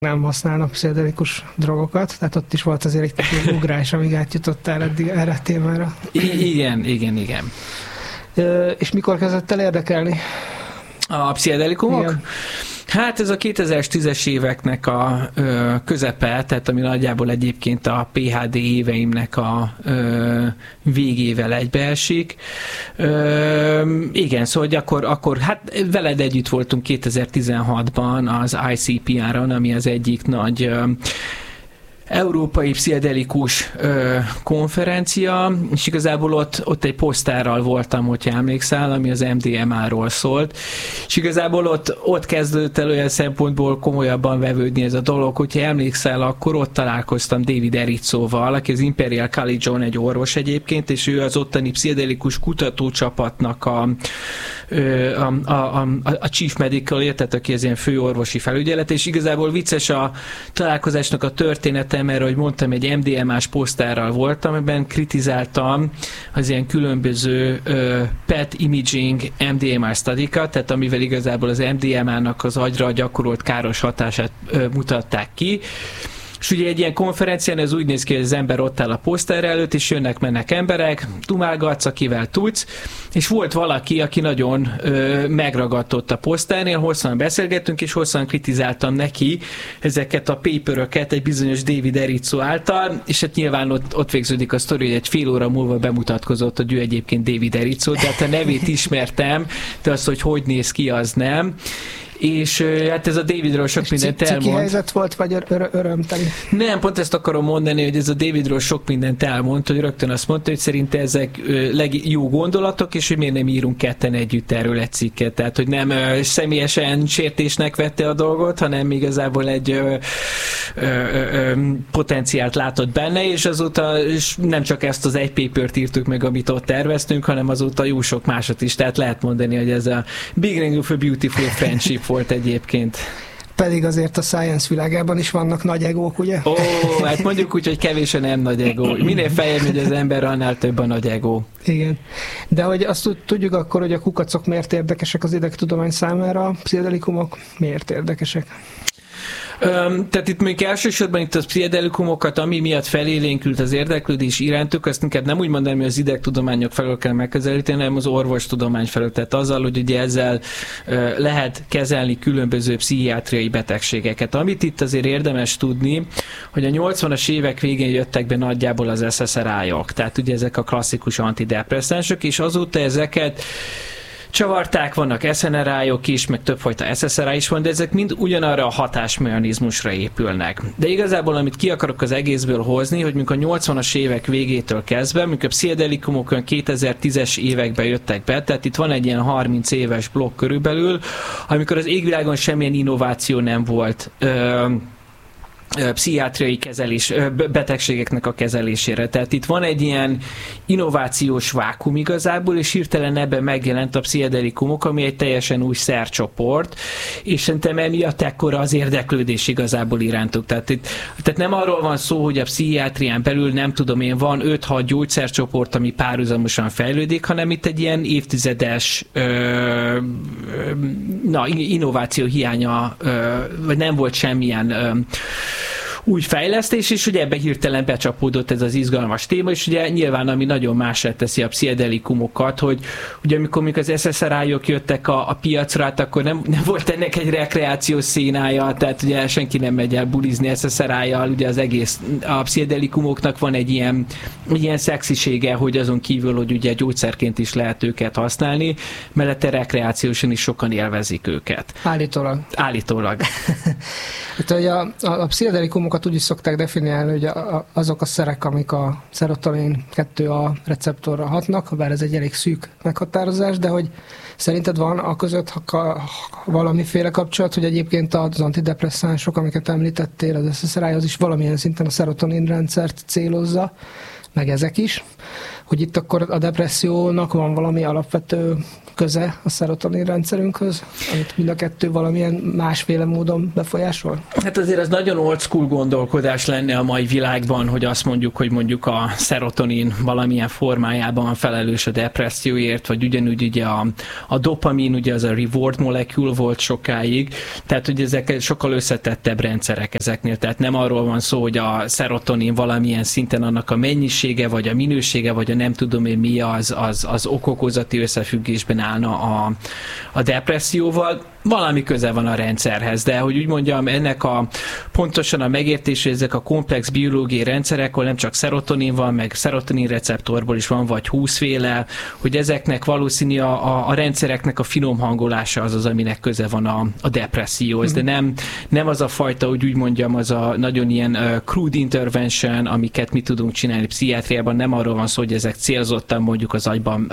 nem használnak pszichedelikus drogokat, tehát ott is volt azért egy ugrás, amíg átjutottál eddig erre a témára. Igen. És mikor kezdett el érdekelni? A pszichedelikumok? Igen. Hát ez a 2010-es éveknek a közepe, tehát ami nagyjából egyébként a PhD éveimnek a végével egybeesik. Igen, szóval akkor hát veled együtt voltunk 2016-ban az ICPR-on, ami az egyik nagy európai pszichedelikus konferencia, és igazából ott egy posztárral voltam, hogyha emlékszel, ami az MDMA-ról szólt, és igazából ott kezdődött el olyan szempontból komolyabban vevődni ez a dolog, hogyha emlékszel, akkor ott találkoztam David Eritzóval, aki az Imperial College-on egy orvos egyébként, és ő az ottani pszichedelikus kutatócsapatnak a chief medical, tehát aki az ilyen főorvosi felügyelet, és igazából vicces a találkozásnak a története, mert ahogy mondtam, egy MDMA-s posztárral voltam, amiben kritizáltam az ilyen különböző PET imaging MDMA studikat, tehát amivel igazából az MDMA-nak az agyra gyakorolt káros hatását mutatták ki. És ugye egy ilyen konferencián ez úgy néz ki, hogy az ember ott áll a poszter előtt, és jönnek-mennek emberek, dumálgatsz, akivel tudsz, és volt valaki, aki nagyon megragadtott a poszternél, hosszan beszélgettünk, és hosszan kritizáltam neki ezeket a paperöket egy bizonyos David Eritzó által, és hát nyilván ott végződik a sztori, hogy egy fél óra múlva bemutatkozott, hogy ő egyébként David Eritzó, tehát a nevét ismertem, de az, hogy néz ki, az nem. És hát ez a Davidről sok mindent elmond. Ciki helyzet volt, vagy örömteli? Nem, pont ezt akarom mondani, hogy ez a Davidről sok mindent elmond, hogy rögtön azt mondta, hogy szerinte ezek jó gondolatok, és hogy miért nem írunk ketten együtt erről egy cikket. Tehát, hogy nem személyesen sértésnek vette a dolgot, hanem igazából egy potenciált látott benne, és azóta nem csak ezt az egy papert írtuk meg, amit ott terveztünk, hanem azóta jó sok másot is. Tehát lehet mondani, hogy ez a beginning of a beautiful friendship volt egyébként. Pedig azért a science világában is vannak nagy egók, ugye? Hát mondjuk úgy, hogy kevés a nem nagy egó. Minél feljebb megy az ember, annál több a nagy egó. Igen. De hogy azt tudjuk akkor, hogy a kukacok miért érdekesek az idegtudomány számára, a pszichedelikumok miért érdekesek? Tehát itt még elsősorban itt a pszichedelikumokat, ami miatt felélénkült az érdeklődés irántuk, azt inkább nem úgy mondanám, hogy az idegtudományok felől kell megközelíteni, hanem az orvostudomány felől. Tehát azzal, hogy ugye ezzel lehet kezelni különböző pszichiátriai betegségeket. Amit itt azért érdemes tudni, hogy a 80-as évek végén jöttek be nagyjából az SSRI-ok, tehát ugye ezek a klasszikus antidepresszánsok, és azóta ezeket csavarták, vannak SNRI-ok is, meg többfajta SSRI is van, de ezek mind ugyanarra a hatásmechanizmusra épülnek. De igazából, amit ki akarok az egészből hozni, hogy mikor a 80-as évek végétől kezdve, mikor a pszichedelikumok olyan 2010-es években jöttek be, tehát itt van egy ilyen 30 éves blokk körülbelül, amikor az égvilágon semmilyen innováció nem volt pszichiátriai kezelés, betegségeknek a kezelésére. Tehát itt van egy ilyen innovációs vákum igazából, és hirtelen ebben megjelent a pszichedelikumok, ami egy teljesen új szercsoport, és szerintem emiatt ekkora az érdeklődés igazából irántuk. Tehát nem arról van szó, hogy a pszichiátrián belül nem tudom én, van 5-6 gyógyszercsoport, ami párhuzamosan fejlődik, hanem itt egy ilyen évtizedes innováció hiánya, vagy nem volt semmilyen új fejlesztés, és ugye ebbe hirtelen becsapódott ez az izgalmas téma, és ugye nyilván ami nagyon másra teszi a pszichedelikumokat, hogy ugye amikor az SSRI-ok jöttek a piacra, hát akkor nem volt ennek egy rekreációs szénája, tehát ugye senki nem megy el bulizni SSRI-jal, ugye az egész, a pszichedelikumoknak van egy ilyen szexisége, hogy azon kívül, hogy ugye gyógyszerként is lehet őket használni, mellette rekreációsan is sokan élvezik őket. Állítólag. Hát, hogy a pszichedelikumokat úgy is szokták definiálni, hogy azok a szerek, amik a szerotonin 2A receptorra hatnak, bár ez egy elég szűk meghatározás, de hogy szerinted van a között valamiféle kapcsolat, hogy egyébként az antidepresszánsok, amiket említettél, az SSRI, az is valamilyen szinten a szerotonin rendszert célozza, meg ezek is. hogy itt akkor a depressziónak van valami alapvető köze a szerotonin rendszerünkhöz, amit mind a kettő valamilyen másféle módon befolyásol? Hát azért az nagyon old school gondolkodás lenne a mai világban, hogy azt mondjuk, hogy mondjuk a szerotonin valamilyen formájában felelős a depresszióért, vagy ugyanúgy ugye a dopamin, ugye az a reward molecule volt sokáig, tehát hogy ezek sokkal összetettebb rendszerek ezeknél, tehát nem arról van szó, hogy a szerotonin valamilyen szinten annak a mennyisége, vagy a minősége, vagy a nem tudom én mi az okokozati összefüggésben állna a depresszióval. Valami köze van a rendszerhez, de hogy úgy mondjam, ennek pontosan a megértés, hogy ezek a komplex biológiai rendszerek, ahol nem csak szerotonin van, meg szerotonin receptorból is van, vagy 20 féle, hogy ezeknek valószínű a rendszereknek a finom hangolása az, aminek köze van a depresszióhoz, de nem az a fajta, hogy úgy mondjam, az a nagyon ilyen crude intervention, amiket mi tudunk csinálni pszichiátriában, nem arról van szó, hogy ezek célzottan mondjuk az agyban,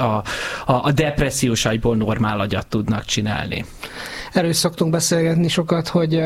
a depressziós agyból normál agyat tudnak csinálni. Erről is szoktunk beszélgetni sokat, hogy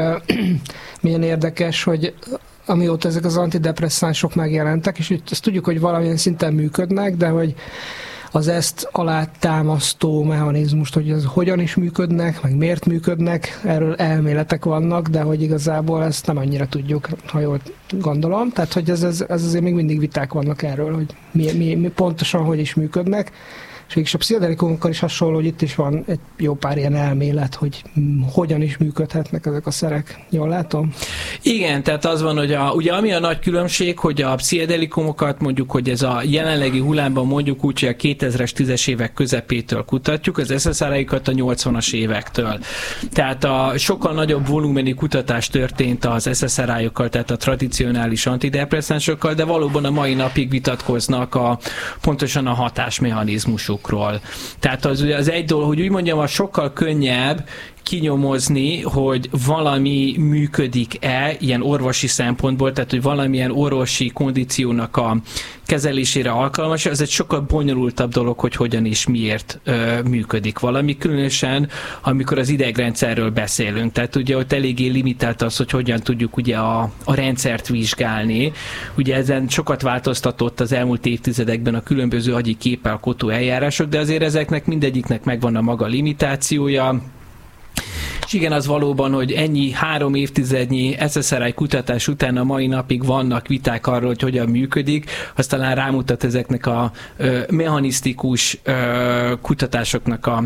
milyen érdekes, hogy amióta ezek az antidepresszánsok megjelentek, és ezt tudjuk, hogy valamilyen szinten működnek, de hogy az ezt alátámasztó mechanizmust, hogy ez hogyan is működnek, meg miért működnek, erről elméletek vannak, de hogy igazából ezt nem annyira tudjuk, ha jól gondolom. Tehát, hogy ez azért még mindig viták vannak erről, hogy mi pontosan hogy is működnek. És végig a pszichodelikumokkal is hasonló, hogy itt is van egy jó pár ilyen elmélet, hogy hogyan is működhetnek ezek a szerek. Jól látom? Igen, tehát az van, hogy ugye ami a nagy különbség, hogy a pszichodelikumokat mondjuk, hogy ez a jelenlegi hullámban mondjuk úgy, hogy a 2000-es, 10-es évek közepétől kutatjuk, az SSRI-kat a 80-as évektől. Tehát sokkal nagyobb volumenű kutatás történt az SSRI-okkal, tehát a tradicionális antidepresszánsokkal, de valóban a mai napig vitatkoznak pontosan a hatásmechanizmusuk. Tehát az egy dolog, hogy úgy mondjam, az sokkal könnyebb kinyomozni, hogy valami működik-e ilyen orvosi szempontból, tehát hogy valamilyen orvosi kondíciónak a kezelésére alkalmas, ez egy sokkal bonyolultabb dolog, hogy hogyan és miért működik valami, különösen amikor az idegrendszerről beszélünk. Tehát ugye ott eléggé limitált az, hogy hogyan tudjuk ugye a rendszert vizsgálni. Ugye ezen sokat változtatott az elmúlt évtizedekben a különböző agyi képalkotó eljárások, de azért ezeknek mindegyiknek megvan a maga limitációja. És igen, az valóban, hogy ennyi 3 évtizednyi SSRI kutatás után a mai napig vannak viták arról, hogy hogyan működik, az talán rámutat ezeknek a mechanisztikus kutatásoknak a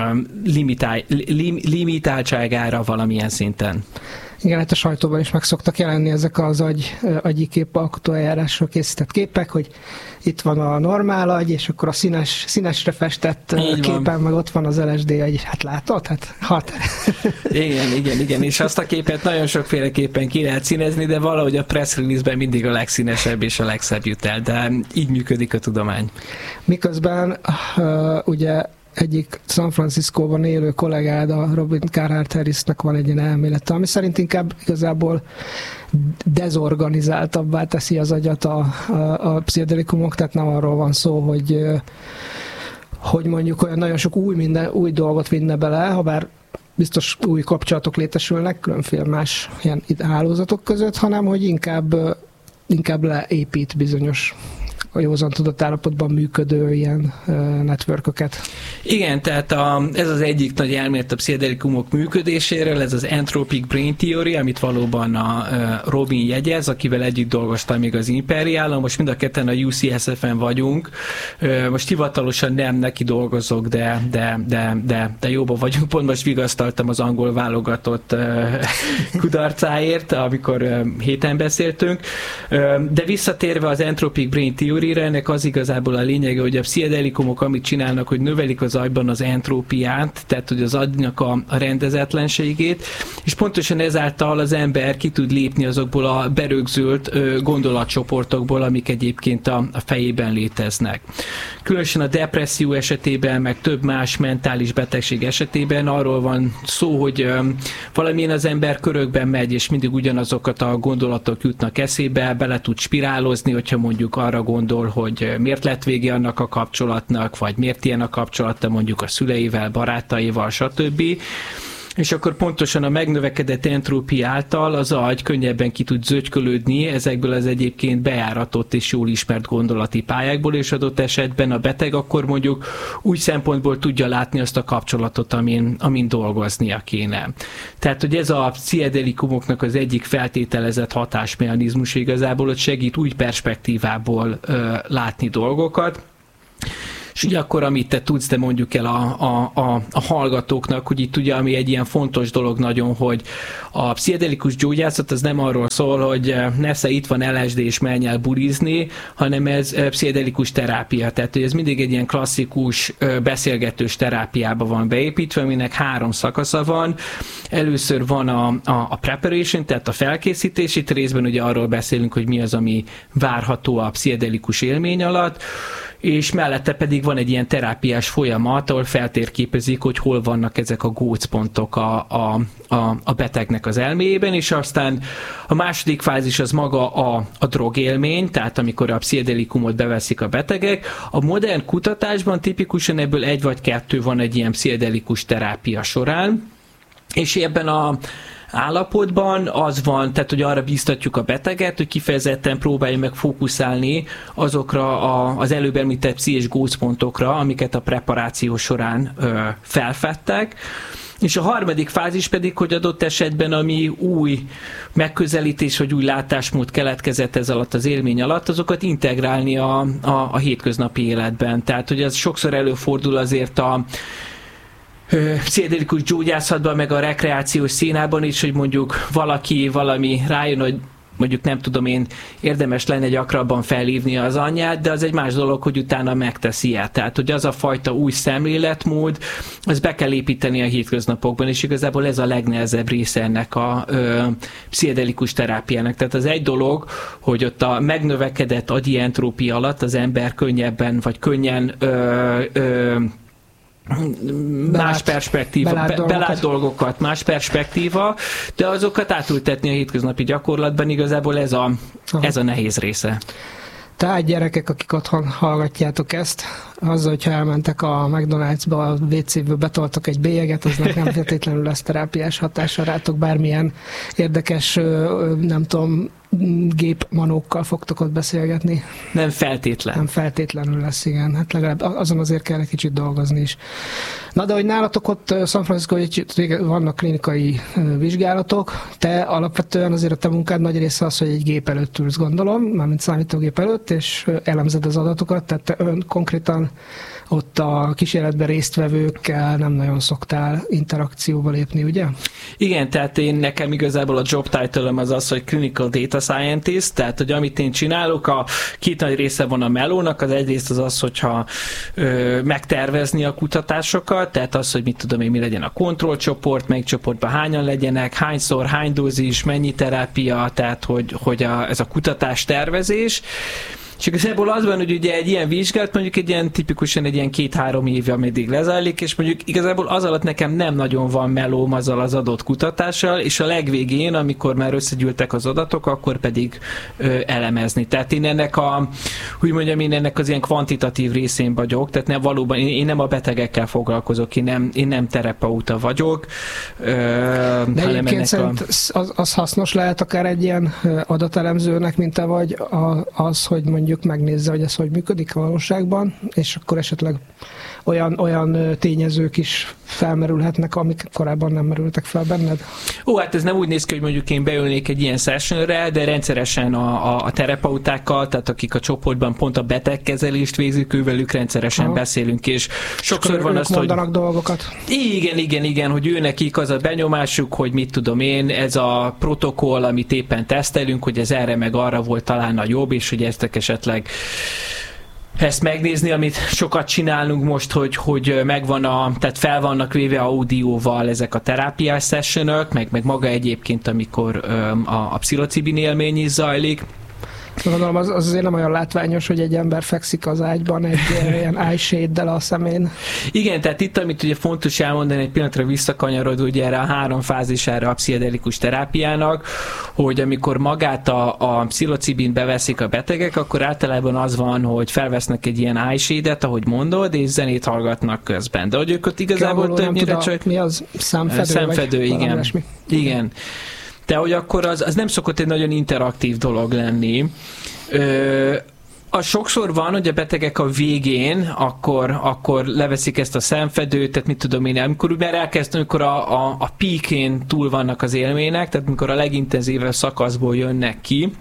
limitáltságára valamilyen szinten. Igen, hát a sajtóban is meg szoktak jelenni ezek az agyi képalkotó eljárásról készített képek, hogy itt van a normál agy, és akkor a színesre festett képen, meg ott van az LSD agy. Hát látod? Hát hat. Igen, és azt a képet nagyon sokféleképpen ki lehet színezni, de valahogy a press release-ben mindig a legszínesebb és a legszebb jut el, de így működik a tudomány. Miközben ugye egyik San Franciscóban élő kollégád, a Robin Carhart Harrisnek van egy ilyen elmélete, ami szerint inkább igazából dezorganizáltabbá teszi az agyat a pszichodelikumok, tehát nem arról van szó, hogy mondjuk olyan nagyon sok új dolgot vinne bele, habár biztos új kapcsolatok létesülnek különféle más ilyen hálózatok között, hanem hogy inkább leépít bizonyos a józan tudatállapotban működő ilyen networköket. Igen, tehát ez az egyik nagy elmélet a pszichodelikumok működéséről, ez az Anthropic Brain Theory, amit valóban a Robin jegyez, akivel együtt dolgoztam még az Imperiálon, most mind a ketten a UCSF-en vagyunk, most hivatalosan nem neki dolgozok, de jóban vagyunk, pont most vigasztaltam az angol válogatott kudarcáért, amikor héten beszéltünk, de visszatérve az Anthropic Brain Theory, ennek az igazából a lényege, hogy a pszichodelikumok amit csinálnak, hogy növelik az agyban az entrópiát, tehát hogy az agynak a rendezetlenségét, és pontosan ezáltal az ember ki tud lépni azokból a berögzült gondolatcsoportokból, amik egyébként a fejében léteznek. Különösen a depresszió esetében, meg több más mentális betegség esetében arról van szó, hogy valamilyen az ember körökben megy, és mindig ugyanazokat a gondolatok jutnak eszébe, bele tud spirálozni, hogyha mondjuk arra gondol, hogy miért lett vége annak a kapcsolatnak, vagy miért ilyen a kapcsolata mondjuk a szüleivel, barátaival, stb. és akkor pontosan a megnövekedett entrópia által az agy könnyebben ki tud zögykölődni ezekből az egyébként bejáratott és jól ismert gondolati pályákból, és adott esetben a beteg akkor mondjuk úgy szempontból tudja látni azt a kapcsolatot, amin dolgoznia kéne. Tehát, hogy ez a pszichedelikumoknak az egyik feltételezett hatásmechanizmus igazából, hogy segít új perspektívából látni dolgokat. És ugye akkor, amit te tudsz, de mondjuk el a hallgatóknak, hogy itt ugye, ami egy ilyen fontos dolog nagyon, hogy a pszichedelikus gyógyászat az nem arról szól, hogy nesze itt van LSD és menj el bulizni, hanem ez pszichedelikus terápia. Tehát, hogy ez mindig egy ilyen klasszikus beszélgetős terápiába van beépítve, aminek 3 szakasza van. Először van a preparation, tehát a felkészítés, itt részben ugye arról beszélünk, hogy mi az, ami várható a pszichedelikus élmény alatt, és mellette pedig van egy ilyen terápiás folyamat, ahol feltérképezik, hogy hol vannak ezek a gócpontok a betegnek az elméjében, és aztán a második fázis az maga a drogélmény, tehát amikor a pszichedelikumot beveszik a betegek. A modern kutatásban tipikusan ebből 1 vagy 2 van egy ilyen pszichedelikus terápia során, és ebben a állapotban az van, tehát hogy arra bíztatjuk a beteget, hogy kifejezetten próbálja meg fókuszálni azokra az előbb említett pszichés gócpontokra, amiket a preparáció során felfedtek. És a harmadik fázis pedig, hogy adott esetben, ami új megközelítés vagy új látásmód keletkezett ez alatt az élmény alatt, azokat integrálni a hétköznapi életben. Tehát, hogy ez sokszor előfordul azért a pszichedelikus gyógyászatban, meg a rekreációs színában is, hogy mondjuk valami rájön, hogy mondjuk nem tudom én, érdemes lenne gyakrabban felhívni az anyját, de az egy más dolog, hogy utána megteszi ilyet. Tehát, hogy az a fajta új szemléletmód, az be kell építeni a hétköznapokban, és igazából ez a legnehezebb része ennek a pszichedelikus terápiának. Tehát az egy dolog, hogy ott a megnövekedett agyi entrópia alatt az ember könnyebben, vagy könnyen más perspektíva, belát dolgokat, más perspektíva, de azokat átültetni a hétköznapi gyakorlatban, igazából ez a nehéz része. Tehát gyerekek, akik otthon hallgatjátok ezt, azzal, hogyha elmentek a McDonald'sba, a WC-ből betoltak egy bélyeget, aznak nem feltétlenül lesz terápiás hatása rátok, bármilyen érdekes, nem tudom, gépmanókkal fogtok ott beszélgetni. Nem feltétlen. Nem feltétlenül lesz, igen. Hát legalább azon azért kell egy kicsit dolgozni is. Na, de hogy nálatok ott San Francisco vannak klinikai vizsgálatok, te alapvetően azért a te munkád nagy része az, hogy egy gép előtt ülsz, gondolom, mármint számítógép előtt, és elemzed az adatokat, tehát te konkrétan ott a kísérletben résztvevőkkel nem nagyon szoktál interakcióba lépni, ugye? Igen, tehát nekem igazából a job title-öm az, hogy Clinical Data Scientist, tehát hogy amit én csinálok, a 2 nagy része van a melónak, az egyrészt az, hogyha megtervezni a kutatásokat, tehát az, hogy mit tudom én, mi legyen a kontrollcsoport, melyik csoportban hányan legyenek, hányszor, hány dózis, mennyi terápia, tehát hogy ez a kutatás tervezés. És igazából az van, hogy ugye egy ilyen vizsgálat mondjuk tipikusan egy ilyen 2-3 évig, ameddig lezajlik, és mondjuk igazából az alatt nekem nem nagyon van melóm azzal az adott kutatással, és a legvégén, amikor már összegyűltek az adatok, akkor pedig elemezni. Tehát én ennek ennek az ilyen kvantitatív részén vagyok, tehát nem valóban, én nem a betegekkel foglalkozok, én nem terapeuta vagyok. De egyébként szerint az hasznos lehet akár egy ilyen adatelemzőnek, mint te vagy, az, hogy mondjuk megnézze, hogy ez hogy működik a valóságban, és akkor esetleg olyan tényezők is felmerülhetnek, amik korábban nem merültek fel benned? Hát ez nem úgy néz ki, hogy mondjuk én beülnék egy ilyen sessionre, de rendszeresen a terapeutákkal, tehát akik a csoportban pont a betegkezelést végzik, ővelük rendszeresen beszélünk, és sokszor van azt, mondanak dolgokat. Igen, hogy őnekik az a benyomásuk, hogy mit tudom én, ez a protokoll, amit éppen tesztelünk, hogy ez erre meg arra volt talán a jobb, és hogy esetleg ezt megnézni, amit sokat csinálunk most, hogy megvan tehát fel vannak véve audióval ezek a terápiás sessionök, meg maga egyébként, amikor a pszilocibin élmény is zajlik. Gondolom az azért nem olyan látványos, hogy egy ember fekszik az ágyban egy ilyen eye shade-del a szemén. Igen, tehát itt, amit ugye fontos elmondani, egy pillanatra visszakanyarodva ugye erre a 3 fázisára a pszichedelikus terápiának, hogy amikor magát a pszilocibint beveszik a betegek, akkor általában az van, hogy felvesznek egy ilyen eye shade-et, ahogy mondod, és zenét hallgatnak közben. De hogy ők ott igazából többnyire csak... Mi az? Szemfedő, igen. Igen. De hogy akkor az nem szokott egy nagyon interaktív dolog lenni. Az sokszor van, hogy a betegek a végén akkor leveszik ezt a szemfedőt, tehát mit tudom én, amikor már elkezdtem, amikor a peakén túl vannak az élmények, tehát amikor a legintenzívebb szakaszból jönnek ki.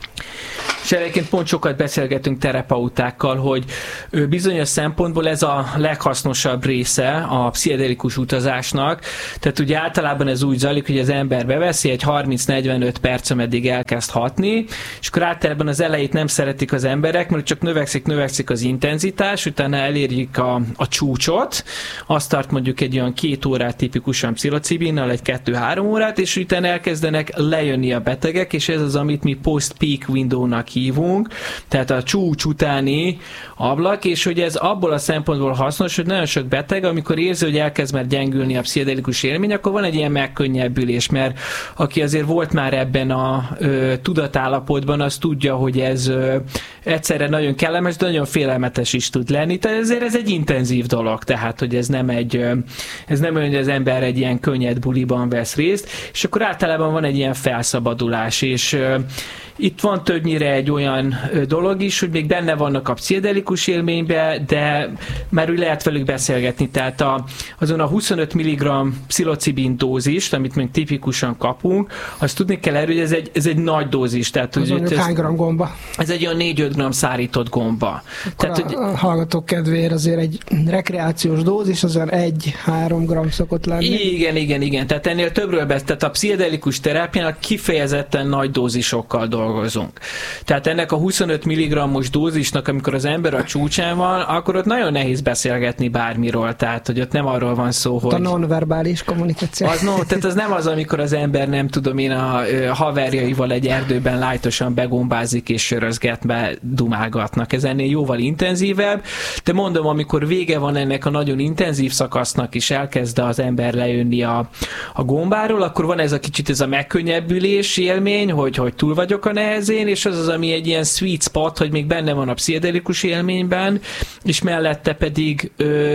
És egyébként pont sokat beszélgetünk terapeutákkal, hogy bizonyos szempontból ez a leghasznosabb része a pszichedelikus utazásnak. Tehát ugye általában ez úgy zajlik, hogy az ember beveszi, egy 30-45 perc, ameddig elkezd hatni, és akkor általában az elejét nem szeretik az emberek, mert csak növekszik az intenzitás, utána elérjük a csúcsot, azt tart mondjuk egy olyan 2 órát tipikusan pszilocibinnal, egy 2-3 órát, és utána elkezdenek lejönni a betegek, és ez az, amit mi post-peak window-nak hívunk, tehát a csúcs utáni ablak, és hogy ez abból a szempontból hasznos, hogy nagyon sok beteg, amikor érzi, hogy elkezd már gyengülni a pszichedelikus élmény, akkor van egy ilyen megkönnyebbülés, mert aki azért volt már ebben a tudatállapotban, az tudja, hogy ez egyszerre nagyon kellemes, de nagyon félelmetes is tud lenni, tehát ezért ez egy intenzív dolog, tehát hogy ez nem olyan, hogy az ember egy ilyen könnyed buliban vesz részt, és akkor általában van egy ilyen felszabadulás, és itt van többnyire egy olyan dolog is, hogy még benne vannak a pszichedelikus élményben, de már úgy lehet velük beszélgetni. Tehát azon a 25 mg pszilocibin dózist, amit még tipikusan kapunk, azt tudni kell erről, hogy ez egy nagy dózis. Tehát, az mondjuk hány gram gomba? Ez egy olyan 4-5 g szárított gomba. Tehát, a hallgatók kedvéért azért egy rekreációs dózis, az olyan 1-3 g szokott lenni. Igen. Tehát ennél többről tehát a pszichedelikus terápiának kifejezetten nagy dózisokkal dolgozunk. Tehát ennek a 25 mg-os dózisnak, amikor az ember a csúcsán van, akkor ott nagyon nehéz beszélgetni bármiről. Tehát, hogy ott nem arról van szó, hogy... A nonverbális kommunikáció. Tehát az nem az, amikor az ember, nem tudom én, a haverjaival egy erdőben lájtosan begombázik és sörözget, dumálgatnak. Ez ennél jóval intenzívebb, de mondom, amikor vége van ennek a nagyon intenzív szakasznak, és elkezd az ember lejönni a gombáról, akkor van ez a kicsit ez a megkönnyebbülés élmény, hogy túl vagyok a nehezén, és az, ami egy ilyen sweet spot, hogy még benne van a pszichedelikus élményben, és mellette pedig,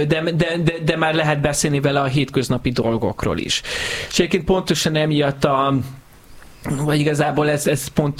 de már lehet beszélni vele a hétköznapi dolgokról is. És egyébként pontosan emiatt vagy igazából ez pont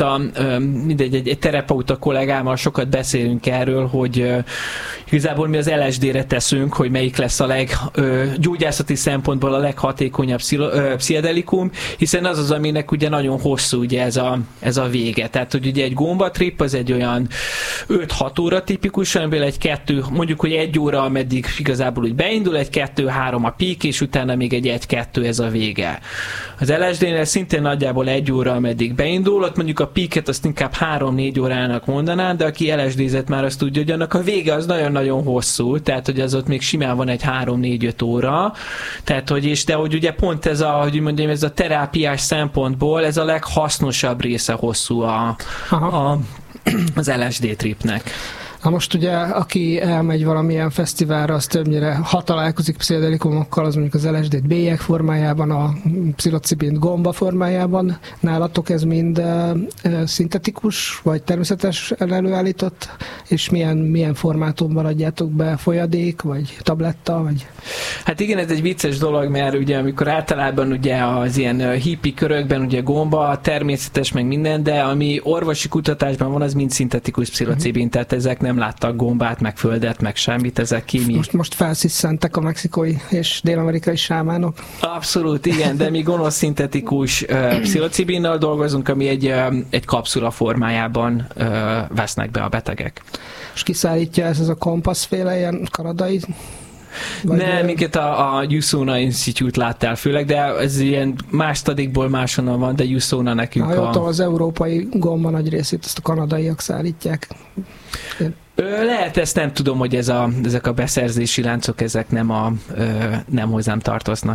egy terapeuta kollégámmal sokat beszélünk erről, hogy igazából mi az LSD-re teszünk, hogy melyik lesz a gyógyászati szempontból a leghatékonyabb pszichedelikum, hiszen az, aminek ugye nagyon hosszú ugye ez a vége. Tehát, hogy ugye egy gombatrip az egy olyan 5-6 óra tipikusan, amiből mondjuk, hogy 1 óra, ameddig igazából úgy beindul, egy 2-3 a peak, és utána még egy 1-2 ez a vége. Az LSD-nél szintén nagyjából 1 óra, ameddig beindul, ott mondjuk a peaket azt inkább 3-4 órának mondanám, de aki LSD-zett már azt tudja, hogy annak a vége az nagyon-nagyon hosszú, tehát hogy az ott még simán van egy 3-4-5 óra, tehát de hogy ugye pont ez ez a terápiás szempontból ez a leghasznosabb része hosszú az LSD tripnek. Na most ugye, aki elmegy valamilyen fesztiválra, az többnyire, ha találkozik pszichedelikumokkal, az mondjuk az LSD-t bélyeg formájában, a pszilocibint gomba formájában. Nálatok ez mind szintetikus, vagy természetes előállított, és milyen formátumban adjátok be, folyadék, vagy tabletta, vagy... Hát igen, ez egy vicces dolog, mert ugye amikor általában ugye az ilyen hippi körökben ugye gomba, természetes meg minden, de ami orvosi kutatásban van, az mind szintetikus pszilocibin, tehát ezek nem láttak gombát, meg földet, meg semmit, ezek Most felszisszentek a mexikói és dél-amerikai sámánok. Abszolút, igen, de mi gonosz szintetikus pszilocibinnal dolgozunk, ami egy kapszula formájában vesznek be a betegek. És kiszállítja ez a kompasszféle ilyen kanadai? Nem, minket a USONA Institute láttál főleg, de ez ilyen más stadikból máshonnan van, de USONA nekünk az európai gomba nagy részét ezt a kanadaiak szállítják. Lehet, ezt nem tudom, hogy ezek a beszerzési láncok, ezek nem hozzám tartoznak.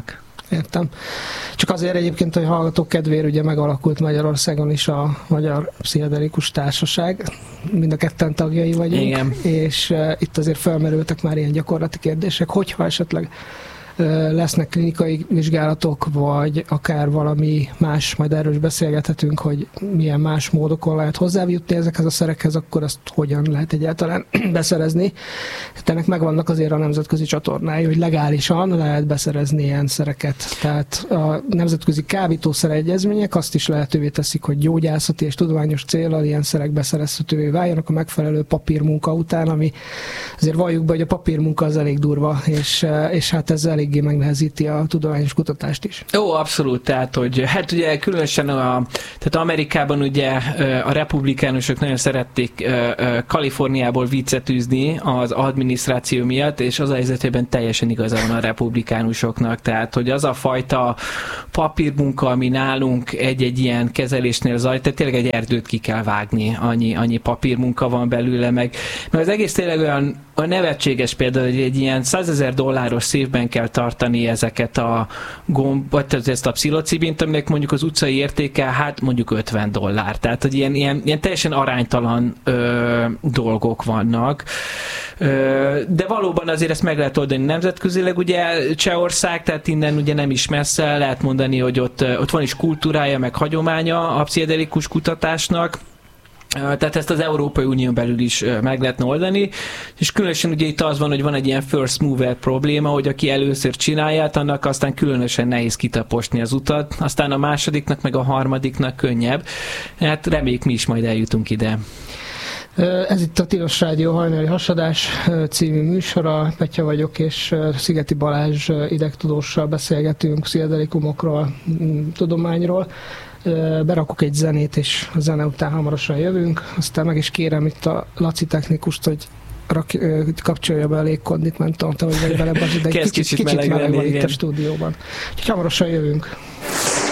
Értem. Csak azért egyébként, hogy hallgatók kedvéért ugye megalakult Magyarországon is a Magyar Pszichedelikus Társaság. Mind a ketten tagjai vagyunk. Igen. És itt azért felmerültek már ilyen gyakorlati kérdések, hogyha esetleg lesznek klinikai vizsgálatok, vagy akár valami más, majd erről is beszélgethetünk, hogy milyen más módokon lehet hozzájutni ezekhez a szerekhez, akkor azt hogyan lehet egyáltalán beszerezni. Hát ennek megvannak azért a nemzetközi csatornái, hogy legálisan lehet beszerezni ilyen szereket. Tehát a nemzetközi kábítószer egyezmények azt is lehetővé teszik, hogy gyógyászati és tudományos céllal ilyen szerek beszerezhetővé váljanak a megfelelő papírmunka után, ami azért valljuk be, hogy a papírmunka az elég durva, és hát ez eléggé megnehezíti a tudományos kutatást is. Ó, abszolút, tehát, hogy hát ugye különösen tehát Amerikában ugye a republikánusok nagyon szerették Kaliforniából viccet űzni az adminisztráció miatt, és az a helyzetében teljesen igaza van a republikánusoknak, tehát, hogy az a fajta papírmunka, ami nálunk egy ilyen kezelésnél zajlik, tehát tényleg egy erdőt ki kell vágni, annyi papírmunka van belőle, meg az egész tényleg olyan nevetséges például, hogy egy ilyen $100,000 szívben kell tartani ezeket vagy ezt a pszilocibint, aminek mondjuk az utcai értéke, hát mondjuk $50. Tehát, hogy ilyen teljesen aránytalan dolgok vannak. De valóban azért ezt meg lehet oldani nemzetközileg, ugye Csehország, tehát innen ugye nem is messze, lehet mondani, hogy ott van is kultúrája, meg hagyománya a pszichedelikus kutatásnak. Tehát ezt az Európai Unión belül is meg lehetne oldani, és különösen ugye itt az van, hogy van egy ilyen first mover probléma, hogy aki először csinálja, annak aztán különösen nehéz kitaposni az utat, aztán a másodiknak, meg a harmadiknak könnyebb. Hát reméljük, mi is majd eljutunk ide. Ez itt a Tilos Rádió hajnali hasadás című műsora. Petya vagyok, és Szigeti Balázs idegtudóssal beszélgetünk pszichedelikumokról, tudományról. Berakok egy zenét, és a zene után hamarosan jövünk. Aztán meg is kérem itt a Laci technikust, hogy kapcsolja be a légkondit, nem tudom, te vagy vele, de kicsit meleg van itt a stúdióban. Úgyhogy hamarosan jövünk.